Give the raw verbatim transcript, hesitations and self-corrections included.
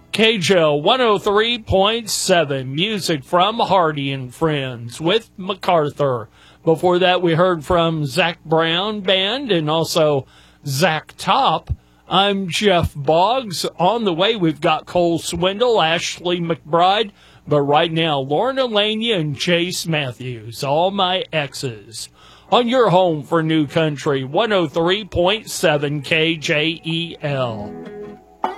K J L one oh three point seven, music from Hardy and Friends with MacArthur. Before that, we heard from Zach Brown Band and also Zach Top. I'm Jeff Boggs. On the way, we've got Cole Swindle, Ashley McBride, but right now, Lorna Lania and Chase Matthews, All My Exes. On your home for New Country, one oh three point seven K J E L.